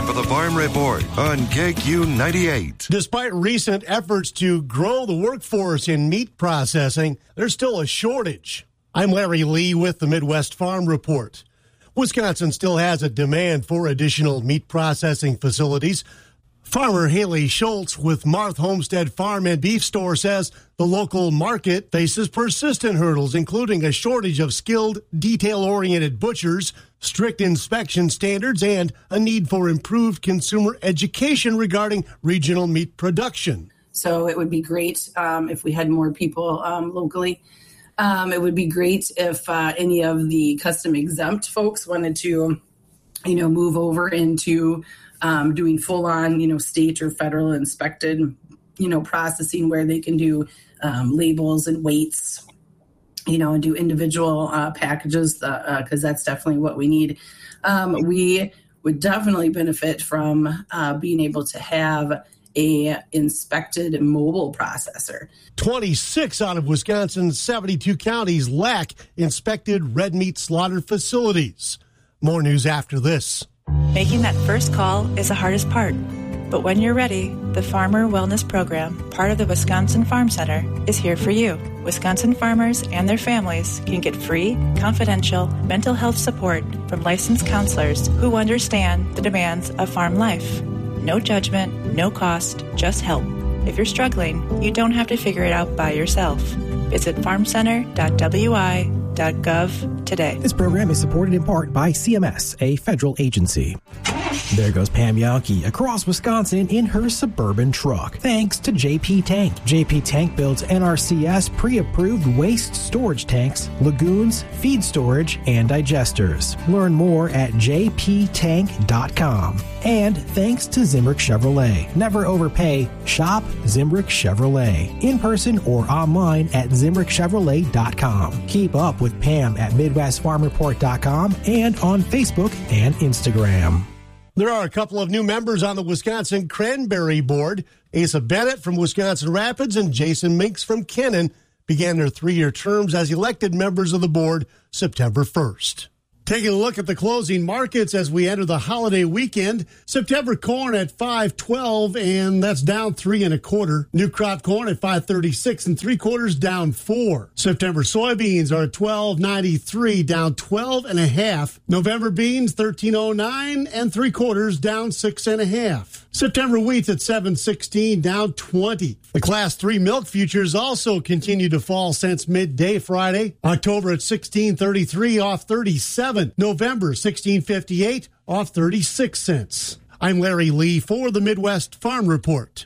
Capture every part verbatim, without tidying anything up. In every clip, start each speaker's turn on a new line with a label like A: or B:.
A: for the Farm Report on K Q ninety-eight.
B: Despite recent efforts to grow the workforce in meat processing, there's still a shortage. I'm Larry Lee with the Midwest Farm Report. Wisconsin still has a demand for additional meat processing facilities. Farmer Haley Schultz with Marth Homestead Farm and Beef Store says the local market faces persistent hurdles, including a shortage of skilled, detail-oriented butchers, strict inspection standards, and a need for improved consumer education regarding regional meat production.
C: So it would be great um, if we had more people um, locally. Um, it would be great if uh, any of the custom exempt folks wanted to, you know, move over into Um, doing full-on, you know, state or federal inspected, you know, processing where they can do um, labels and weights, you know, and do individual uh, packages because uh, that's definitely what we need. Um, we would definitely benefit from uh, being able to have a inspected mobile processor.
B: twenty-six out of Wisconsin's seventy-two counties lack inspected red meat slaughter facilities. More news after this.
D: Making that first call is the hardest part. But when you're ready, the Farmer Wellness Program, part of the Wisconsin Farm Center, is here for you. Wisconsin farmers and their families can get free, confidential mental health support from licensed counselors who understand the demands of farm life. No judgment, no cost, just help. If you're struggling, you don't have to figure it out by yourself. Visit farm center dot w i dot gov today.
E: This program is supported in part by C M S, a federal agency. There goes Pam Yankee across Wisconsin in her Suburban truck. Thanks to J P Tank. J P Tank builds N R C S pre-approved waste storage tanks, lagoons, feed storage, and digesters. Learn more at j p tank dot com. And thanks to Zimrick Chevrolet. Never overpay. Shop Zimrick Chevrolet. In person or online at zimrick chevrolet dot com. Keep up with Pam at midwest farm report dot com and on Facebook and Instagram.
B: There are a couple of new members on the Wisconsin Cranberry Board. Asa Bennett from Wisconsin Rapids and Jason Minks from Kennan began their three-year terms as elected members of the board September first. Taking a look at the closing markets as we enter the holiday weekend. September corn at five twelve, and that's down three and a quarter. New crop corn at five thirty-six and three quarters, down four. September soybeans are at twelve ninety-three, down twelve and a half. November beans thirteen oh nine and three quarters, down six and a half. September wheat at seven sixteen, down twenty. The Class three milk futures also continue to fall since midday Friday. October at sixteen thirty-three, off thirty-seven. November sixteen fifty-eight, off thirty-six cents. I'm Larry Lee for the Midwest Farm Report.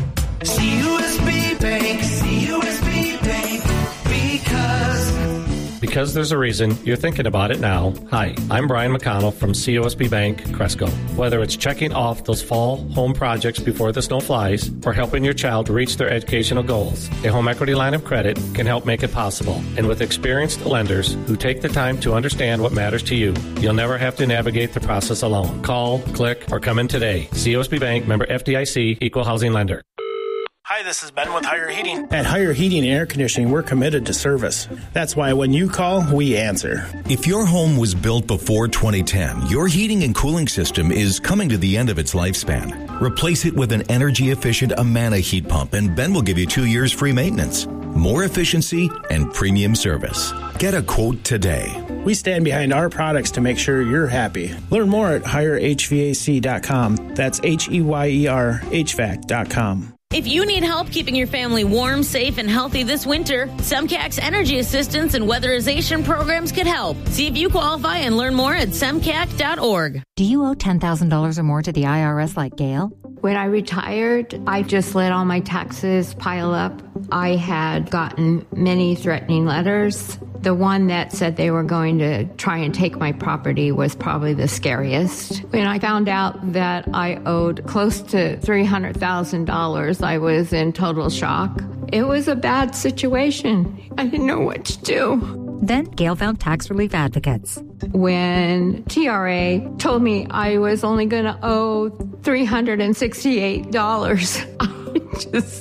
F: C U S B Bank, C U S B Bank, because...
G: Because there's a reason you're thinking about it now. Hi, I'm Brian McConnell from C O S B Bank, Cresco. Whether it's checking off those fall home projects before the snow flies or helping your child reach their educational goals, a home equity line of credit can help make it possible. And with experienced lenders who take the time to understand what matters to you, you'll never have to navigate the process alone. Call, click, or come in today. C O S B Bank, member F D I C, equal housing lender.
H: Hi, this is Ben with Higher Heating.
I: At Higher Heating and Air Conditioning, we're committed to service. That's why when you call, we answer.
J: If your home was built before twenty ten, your heating and cooling system is coming to the end of its lifespan. Replace it with an energy-efficient Amana heat pump, and Ben will give you two years free maintenance, more efficiency, and premium service. Get a quote today.
I: We stand behind our products to make sure you're happy. Learn more at higher h v a c dot com. That's H E Y E R H V A C dot com.
K: If you need help keeping your family warm, safe, and healthy this winter, SEMCAC's energy assistance and weatherization programs could help. See if you qualify and learn more at semcac dot org.
L: Do you owe ten thousand dollars or more to the I R S like Gail?
M: When I retired, I just let all my taxes pile up. I had gotten many threatening letters. The one that said they were going to try and take my property was probably the scariest. When I found out that I owed close to three hundred thousand dollars, I was in total shock. It was a bad situation. I didn't know what to do.
L: Then Gail found tax relief advocates.
M: When T R A told me I was only going to owe three hundred sixty-eight dollars, I just...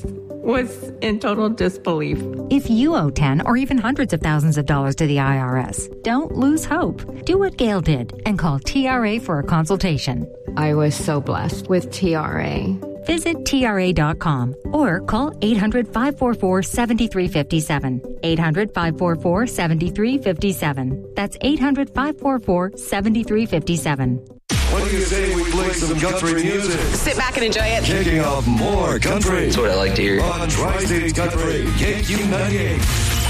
M: was in total disbelief.
L: If you owe ten or even hundreds of thousands of dollars to the I R S, don't lose hope. Do what Gail did and call T R A for a consultation.
M: I was so blessed with T R A.
L: Visit T R A dot com or call eight hundred, five four four, seven three five seven. eight hundred, five four four, seven three five seven. That's eight hundred, five four four, seven three five seven.
A: What do you say we play some country music?
N: Sit back and enjoy it.
A: Kicking off more country.
O: That's what I like to hear.
A: On Tri-State Country, K Q ninety-eight.